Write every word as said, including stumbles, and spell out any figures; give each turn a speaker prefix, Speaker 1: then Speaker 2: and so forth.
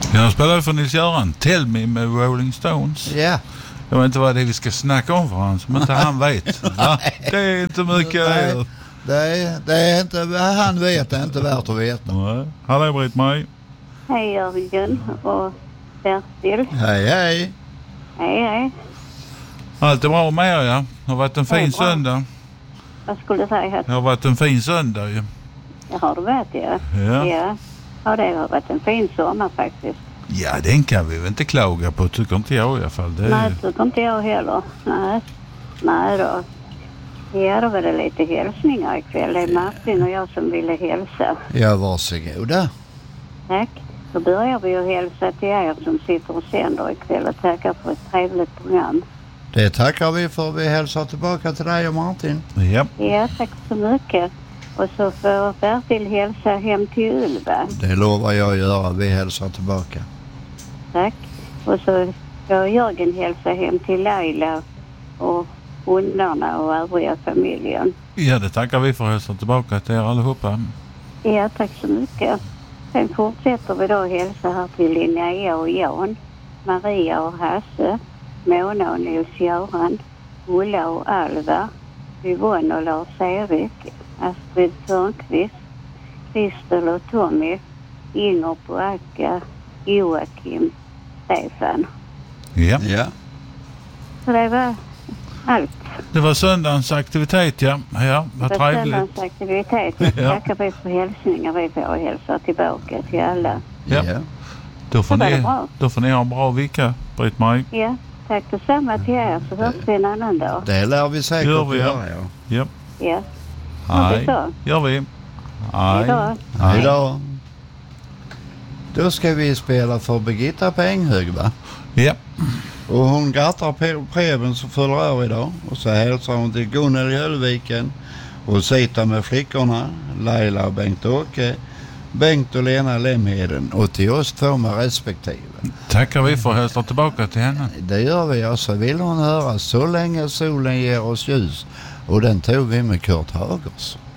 Speaker 1: Jag spelade för Nils-Göran Tell Me med Rolling Stones.
Speaker 2: Ja. Yeah.
Speaker 1: Jag vet inte vad det är vi ska snacka om för han som inte han vet. Va? Det är inte mycket.
Speaker 2: Nej, det är, det är inte, han vet det är inte värt att veta.
Speaker 1: Nej. Hallå Britt-Marie.
Speaker 3: Hej Jörgen och Bertil.
Speaker 2: Hej hej.
Speaker 3: Hej hej.
Speaker 1: Allt är bra med er, ja. Det har varit en fin söndag.
Speaker 3: Vad skulle du säga?
Speaker 1: Det har varit en fin söndag ju.
Speaker 3: Ja, har du varit ja.
Speaker 1: Ja.
Speaker 3: Ja. Ja, det har varit en fin sommar faktiskt.
Speaker 1: Ja, den kan vi väl inte klaga på, tycker inte jag i alla fall. Det är...
Speaker 3: Nej, tycker inte jag heller. Nej, Nej då. Ja, då var det lite hälsningar ikväll. Det är Martin och jag som ville hälsa.
Speaker 2: Ja, varsågoda.
Speaker 3: Tack. Då börjar vi ju hälsa till er som sitter och sänder ikväll och tackar för ett trevligt program.
Speaker 2: Det tackar vi för. Vi hälsar tillbaka till dig och Martin.
Speaker 1: Ja.
Speaker 3: Ja, tack så mycket. Och så får Bertil hälsa hem till Ulva.
Speaker 2: Det lovar jag att göra. Vi hälsar tillbaka.
Speaker 3: Tack. Och så får Jörgen hälsa hem till Laila och hundarna och övriga familjen.
Speaker 1: Ja, det tackar vi för att hälsa tillbaka till er allihopa.
Speaker 3: Ja, tack så mycket. Sen fortsätter vi då hälsa här till Linnea och Jan, Maria och Hasse, Mona och Nils-Göran, Ulla och Alva, Yvonne och Lars-Erik, Astrid Törnqvist, Kristel och Tommy, Inger och Akka, Joakim, Stefan.
Speaker 1: Ja.
Speaker 2: Ja.
Speaker 3: Så det var allt.
Speaker 1: Det var söndagens aktivitet, ja. Ja, vad
Speaker 3: Det var
Speaker 1: trevligt.
Speaker 3: söndagens aktivitet. Jag
Speaker 1: Ja.
Speaker 3: tackar vi för hälsningar. Vi får hälsa tillbaka till alla.
Speaker 1: Ja.
Speaker 2: Ja.
Speaker 1: Då får,
Speaker 3: Det var
Speaker 1: ni,
Speaker 3: det bra.
Speaker 1: då får ni ha en bra vecka, Britt-Marie.
Speaker 3: Ja, tack detsamma till er. Så hörs vi en annan dag.
Speaker 2: Det lär vi säkert
Speaker 1: Gör vi, ja.
Speaker 2: göra, ja.
Speaker 1: Ja.
Speaker 3: Ja. Ja, det
Speaker 1: Hej.
Speaker 3: så.
Speaker 1: Gör vi.
Speaker 3: Hej då.
Speaker 1: Hej.
Speaker 2: Hej då. Då ska vi spela för Birgitta Penghög, va?
Speaker 1: Ja.
Speaker 2: Och hon grattar Pe- Preben som fyller år idag. Och så hälsar hon till Gunnel i Höllviken. Och Sita med flickorna. Laila och Bengt-Åke. Bengt och Lena Lemheden. Och till oss två med respektive.
Speaker 1: Tackar vi för att hälsa tillbaka till henne.
Speaker 2: Det gör vi. Och så vill hon höra Så länge solen ger oss ljus. Och den tog vi med Kurt Hagers.